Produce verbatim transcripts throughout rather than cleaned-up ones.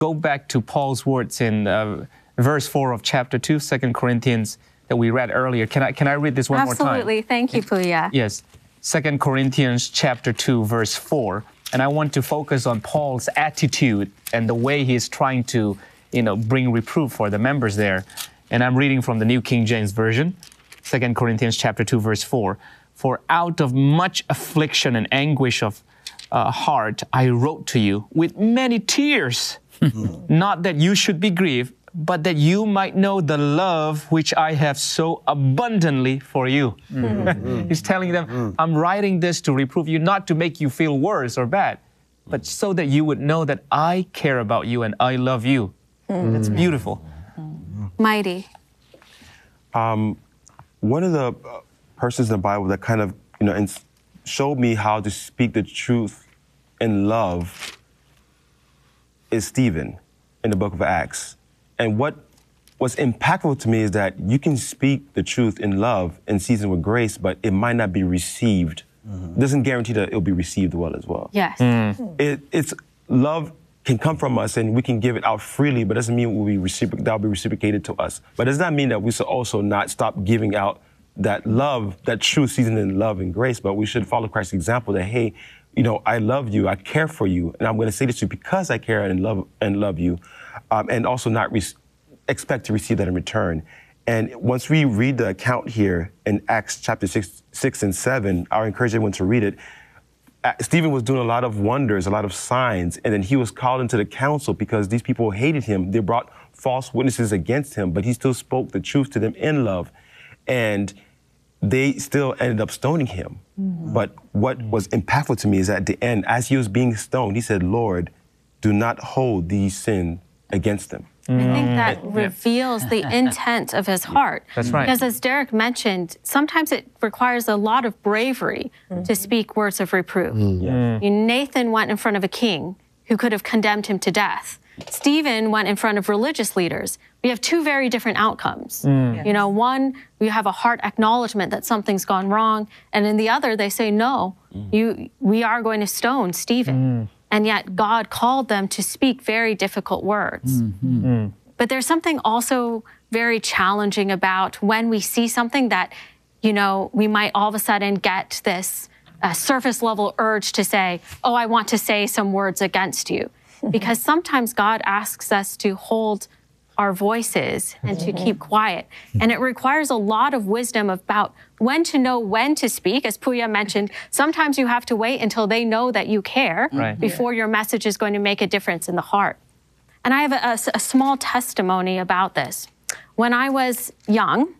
go back to Paul's words in uh, verse four of chapter two, Second Corinthians, that we read earlier. Can I, can I read this one Absolutely. more time? Absolutely. Thank you, Puya. Yes. Second Corinthians chapter two, verse four. And I want to focus on Paul's attitude and the way he is trying to, you know, bring reproof for the members there. And I'm reading from the New King James Version, Second Corinthians chapter two, verse four. For out of much affliction and anguish of uh, heart, I wrote to you with many tears, not that you should be grieved, but that you might know the love which I have so abundantly for you. Mm-hmm. He's telling them, mm. I'm writing this to reprove you, not to make you feel worse or bad, but so that you would know that I care about you and I love you. Mm. That's beautiful. Mm. Mighty. Um, one of the uh, persons in the Bible that kind of, you know, ins- showed me how to speak the truth in love is Stephen in the book of Acts. And what was impactful to me is that you can speak the truth in love and seasoned with grace, but it might not be received. Mm-hmm. It doesn't guarantee that it'll be received well as well. Yes. Mm. It, it's love can come from us and we can give it out freely, but doesn't mean it will be recipro- that'll be reciprocated to us. But does not mean that we should also not stop giving out that love, that true seasoned in love and grace, but we should follow Christ's example that, hey, you know, I love you, I care for you, and I'm going to say this to you because I care and love and love you. Um, and also not re- expect to receive that in return. And once we read the account here in Acts chapter six, six and seven, I encourage everyone to read it. Uh, Stephen was doing a lot of wonders, a lot of signs, and then he was called into the council because these people hated him. They brought false witnesses against him, but he still spoke the truth to them in love. And they still ended up stoning him. Mm-hmm. But what was impactful to me is at the end, as he was being stoned, he said, Lord, do not hold these sins against them. I think that mm. reveals the intent of his heart. That's right. Because as Derek mentioned, sometimes it requires a lot of bravery mm-hmm. to speak words of reproof. Mm. Yeah. You know, Nathan went in front of a king who could have condemned him to death. Stephen went in front of religious leaders. We have two very different outcomes. Mm. Yes. You know, one, we have a heart acknowledgement that something's gone wrong, and in the other, they say, no, mm. you, we are going to stone Stephen. Mm. And yet God called them to speak very difficult words. Mm-hmm. Mm. But there's something also very challenging about when we see something that, you know, we might all of a sudden get this uh, surface level urge to say, oh, I want to say some words against you. Because sometimes God asks us to hold our voices and to keep quiet. And it requires a lot of wisdom about when to know when to speak. As Puya mentioned, sometimes you have to wait until they know that you care right. before your message is going to make a difference in the heart. And I have a, a, a small testimony about this. When I was young,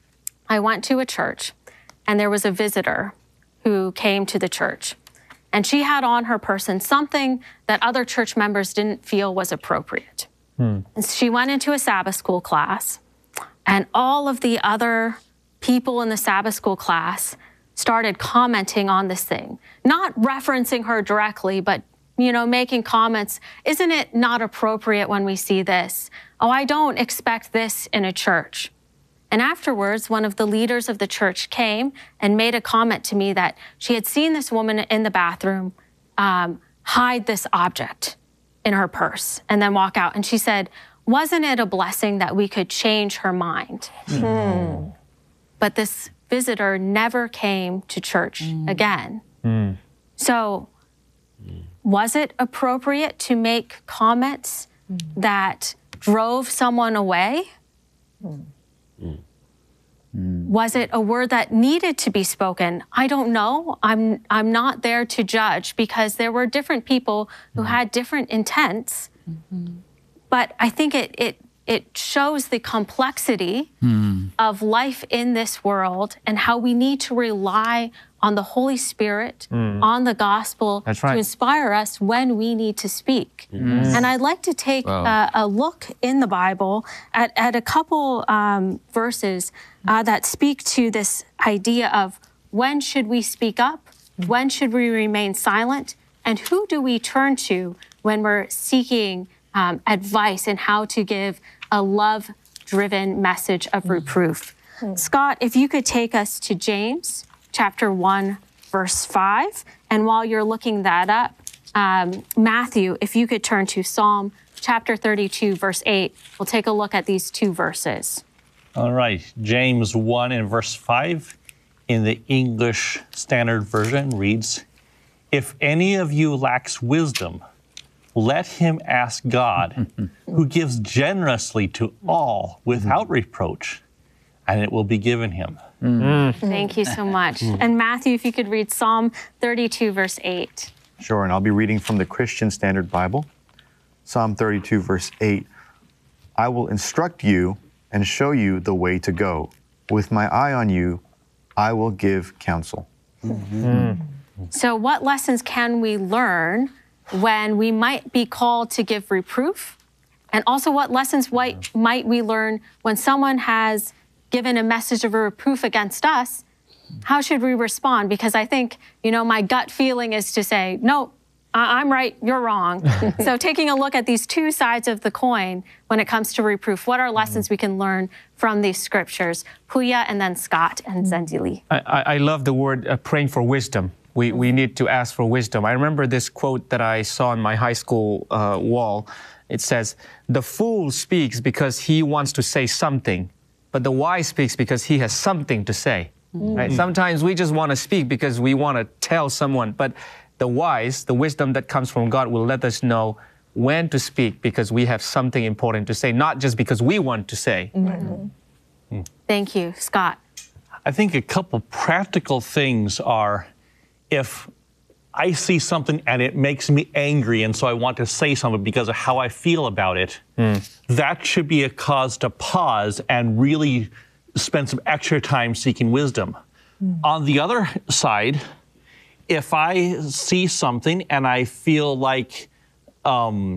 I went to a church and there was a visitor who came to the church. And she had on her person something that other church members didn't feel was appropriate. Hmm. And she went into a Sabbath school class, and all of the other people in the Sabbath school class started commenting on this thing, not referencing her directly, but, you know, making comments. Isn't it not appropriate when we see this? Oh, I don't expect this in a church. And afterwards, one of the leaders of the church came and made a comment to me that she had seen this woman in the bathroom um, hide this object in her purse and then walk out. And she said, wasn't it a blessing that we could change her mind? Mm. But this visitor never came to church mm. again. Mm. So was it appropriate to make comments mm. that drove someone away? Mm. Mm. Was it a word that needed to be spoken? I don't know. I'm I'm not there to judge because there were different people who mm-hmm. had different intents. Mm-hmm. But I think it it it shows the complexity mm. of life in this world and how we need to rely on the Holy Spirit, mm. on the gospel That's right. to inspire us when we need to speak. Mm. And I'd like to take wow. uh, a look in the Bible at, at a couple um, verses uh, that speak to this idea of when should we speak up, when should we remain silent, and who do we turn to when we're seeking um, advice in how to give a love-driven message of reproof. Mm. Scott, if you could take us to James chapter one, verse five. And while you're looking that up, um, Matthew, if you could turn to Psalm chapter thirty-two, verse eight. We'll take a look at these two verses. All right, James one and verse five in the English Standard Version reads, "If any of you lacks wisdom, let him ask God, who gives generously to all without reproach, and it will be given him." Mm. Thank you so much. Mm. And Matthew, if you could read Psalm thirty-two, verse eight. Sure, and I'll be reading from the Christian Standard Bible. Psalm thirty-two, verse eight. "I will instruct you and show you the way to go. With my eye on you, I will give counsel." Mm-hmm. Mm. So what lessons can we learn when we might be called to give reproof? And also what lessons might, might we learn when someone has given a message of a reproof against us? How should we respond? Because I think, you know, my gut feeling is to say, no, I'm right, you're wrong. So taking a look at these two sides of the coin when it comes to reproof, what are lessons we can learn from these scriptures? Puya and then Scott and Zendili. I, I love the word uh, praying for wisdom. We, we need to ask for wisdom. I remember this quote that I saw on my high school uh, wall. It says, "The fool speaks because he wants to say something, but the wise speaks because he has something to say." Mm. Right? Sometimes we just want to speak because we want to tell someone, but the wise, the wisdom that comes from God will let us know when to speak because we have something important to say, not just because we want to say. Mm-hmm. Mm. Thank you. Scott? I think a couple practical things are, if I see something and it makes me angry and so I want to say something because of how I feel about it, mm. that should be a cause to pause and really spend some extra time seeking wisdom. Mm. On the other side, if I see something and I feel like um,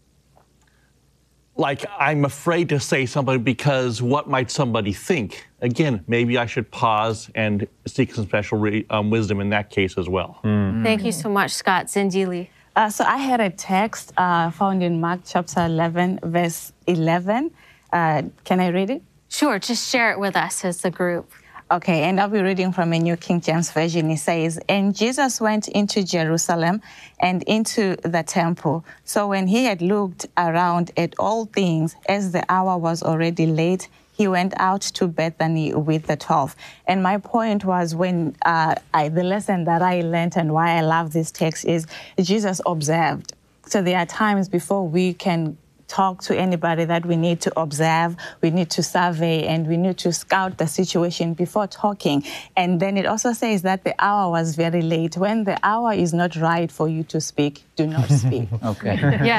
like I'm afraid to say something because what might somebody think? Again, maybe I should pause and seek some special re- um, wisdom in that case as well. Mm. Thank you so much, Scott. Zendili. Uh, so I had a text uh, found in Mark chapter eleven, verse eleven. Uh, can I read it? Sure, just share it with us as a group. Okay, and I'll be reading from a New King James Version. It says, "And Jesus went into Jerusalem and into the temple. So when he had looked around at all things, as the hour was already late, he went out to Bethany with the twelve." And my point was when uh, I, the lesson that I learned and why I love this text is Jesus observed. So there are times before we can talk to anybody that we need to observe, we need to survey, and we need to scout the situation before talking. And then it also says that the hour was very late. When the hour is not right for you to speak, do not speak. Okay.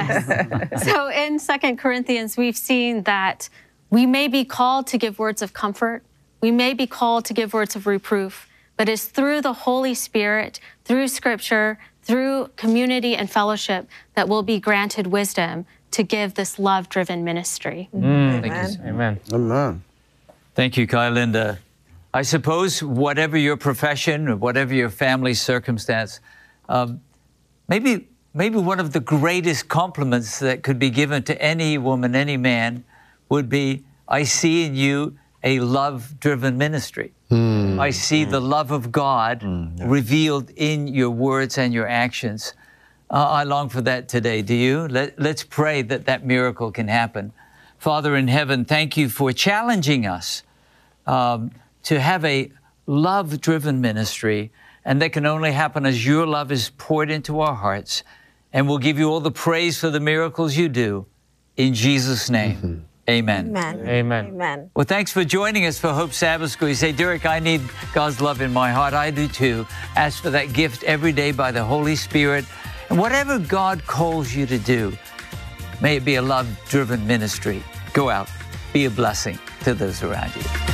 Yes. So in Second Corinthians, we've seen that we may be called to give words of comfort. We may be called to give words of reproof, but it's through the Holy Spirit, through Scripture, through community and fellowship that we'll be granted wisdom to give this love-driven ministry. Mm, thank you. Amen. Amen. Thank you, Kai Linda. I suppose whatever your profession or whatever your family circumstance, um, maybe maybe one of the greatest compliments that could be given to any woman, any man, would be, "I see in you a love-driven ministry. Mm. I see mm. the love of God mm, yeah. revealed in your words and your actions." Uh, I long for that today. Do you? Let, let's pray that that miracle can happen. Father in heaven, thank you for challenging us um, to have a love-driven ministry, and that can only happen as your love is poured into our hearts. And we'll give you all the praise for the miracles you do. In Jesus' name, mm-hmm. Amen. Amen. Amen. Amen. Well, thanks for joining us for Hope Sabbath School. You say, "Derek, I need God's love in my heart." I do too. Ask for that gift every day by the Holy Spirit. And whatever God calls you to do, may it be a love-driven ministry. Go out, be a blessing to those around you.